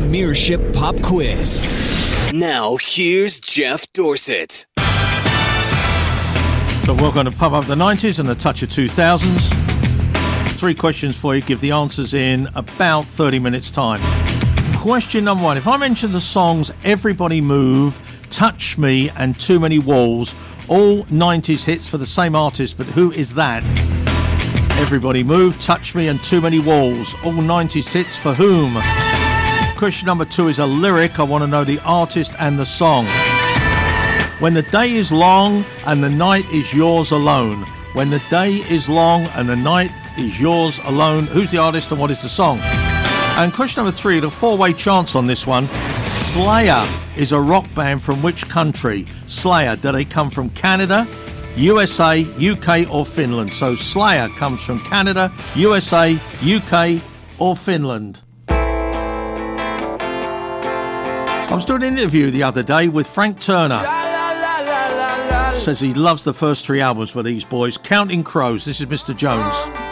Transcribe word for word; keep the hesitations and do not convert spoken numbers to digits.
Premiership Pop Quiz. Now, here's Jeff Dorsett. So we're going to pump up the nineties and a touch of two thousands. Three questions for you. Give the answers in about thirty minutes' time. Question number one. If I mention the songs Everybody Move, Touch Me and Too Many Walls, all nineties hits for the same artist, but who is that? Everybody Move, Touch Me and Too Many Walls, all nineties hits for whom? Question number two is a lyric. I want to know the artist and the song. When the day is long and the night is yours alone. When the day is long and the night is yours alone. Who's the artist and what is the song? And question number three, the four-way chance on this one. Slayer is a rock band from which country? Slayer, do they come from Canada, U S A, U K or Finland? So Slayer comes from Canada, U S A, U K or Finland. I was doing an interview the other day with Frank Turner. Says he loves the first three albums for these boys. Counting Crows. This is Mister Jones.